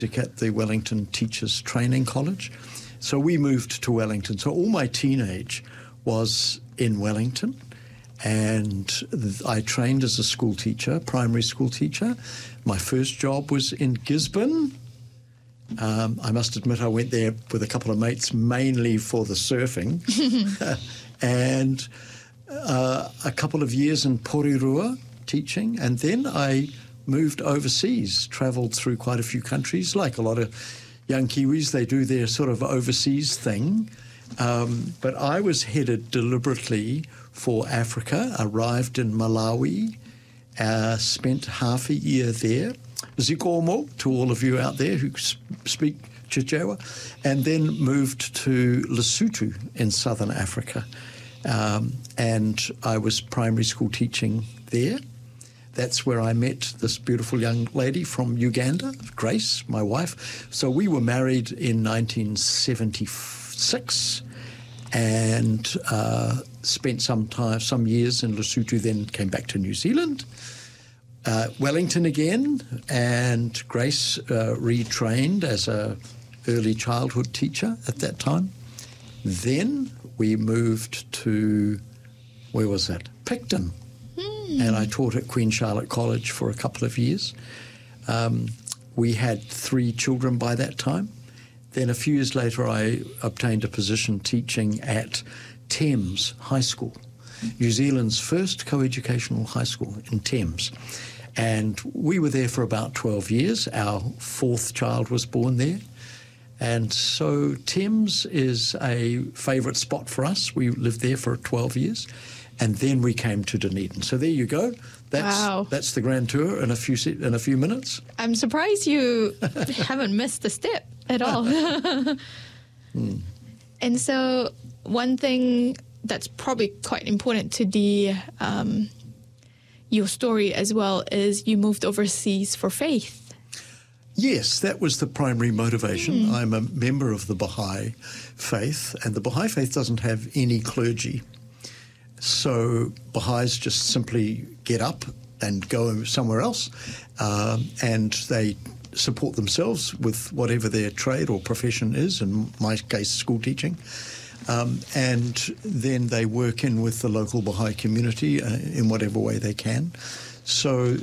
at the Wellington Teachers Training College. So we moved to Wellington. So all my teenage was in Wellington, and I trained as a school teacher, primary school teacher. My first job was in Gisborne. I must admit I went there with a couple of mates, mainly for the surfing, and a couple of years in Porirua teaching, and then I moved overseas, travelled through quite a few countries. Like a lot of young Kiwis, they do their sort of overseas thing. But I was headed deliberately for Africa, arrived in Malawi, spent half a year there. Zikomo to all of you out there who speak Chichewa, and then moved to Lesotho in southern Africa. And I was primary school teaching there. That's where I met this beautiful young lady from Uganda, Grace, my wife. So we were married in 1976 and spent some years in Lesotho, then came back to New Zealand. Wellington again, and Grace retrained as a early childhood teacher at that time. Then we moved to, where was that? Picton. And I taught at Queen Charlotte College for a couple of years. We had 3 children by that time. Then a few years later, I obtained a position teaching at Thames High School, New Zealand's first co-educational high school in Thames. And we were there for about 12 years. Our 4th child was born there. And so Thames is a favourite spot for us. We lived there for 12 years. And then we came to Dunedin. So there you go. That's the grand tour in a few minutes. I'm surprised you haven't missed a step at all. And so one thing that's probably quite important to your story as well is you moved overseas for faith. Yes, that was the primary motivation. I'm a member of the Baha'i faith, and the Baha'i faith doesn't have any clergy. So Baha'is just simply get up and go somewhere else, and they support themselves with whatever their trade or profession is, in my case, school teaching. And then they work in with the local Baha'i community in whatever way they can. So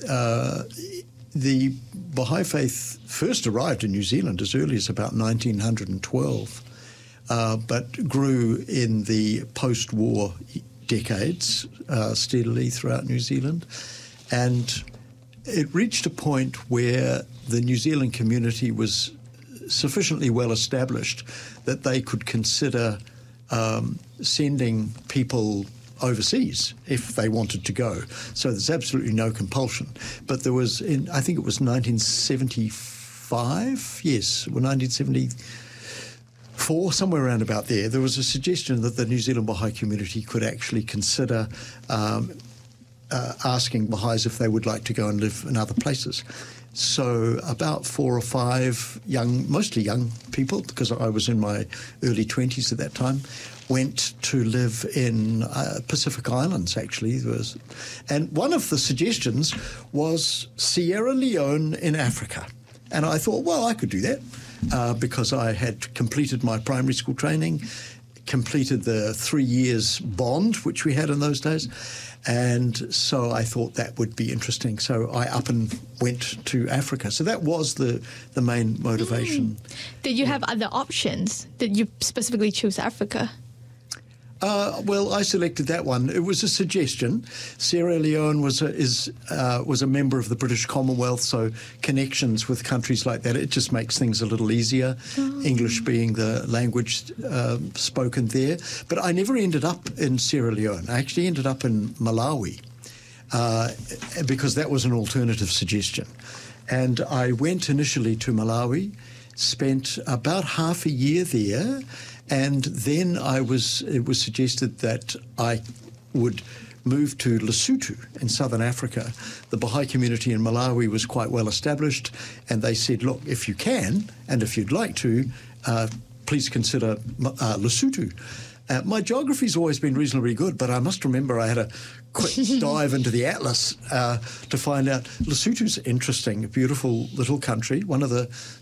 the Baha'i faith first arrived in New Zealand as early as about 1912, but grew in the post-war decades steadily throughout New Zealand. And it reached a point where the New Zealand community was sufficiently well established that they could consider sending people overseas if they wanted to go. So there's absolutely no compulsion. But there was, I think it was 1975, yes, or 1974, somewhere around about there was a suggestion that the New Zealand Baha'i community could actually consider asking Baha'is if they would like to go and live in other places. So about 4 or 5 mostly young people, because I was in my early 20s at that time, went to live in Pacific Islands, actually. And one of the suggestions was Sierra Leone in Africa. And I thought, well, I could do that because I had completed my primary school training, completed the 3 years bond, which we had in those days. And so I thought that would be interesting. So I up and went to Africa. So that was the main motivation. Did you have other options? Did you specifically choose Africa? Well, I selected that one. It was a suggestion. Sierra Leone was a member of the British Commonwealth, so connections with countries like that, it just makes things a little easier, English being the language spoken there. But I never ended up in Sierra Leone. I actually ended up in Malawi because that was an alternative suggestion. And I went initially to Malawi, spent about half a year there, and then it was suggested that I would move to Lesotho in southern Africa. The Baha'i community in Malawi was quite well established, and they said, look, if you can, and if you'd like to, please consider Lesotho. My geography's always been reasonably good, but I must remember I had a quick dive into the atlas to find out Lesotho's interesting, a beautiful little country, one of the